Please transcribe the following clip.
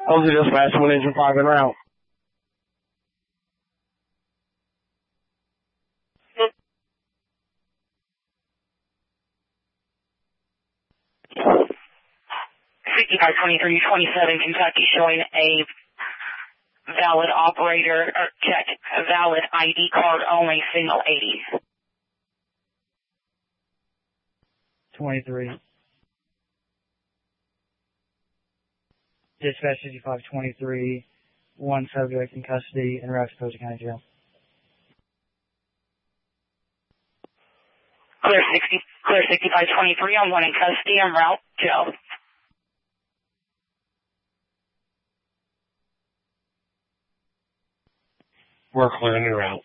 Those are dispatch 1 engine 5 en route. Kentucky showing a valid operator, or check, a valid ID card only, signal 80. 23. Dispatch 5523, 1 subject in custody in route to Posey County Jail. Clear 6523 on 1 in custody en route jail. We're clearing en route.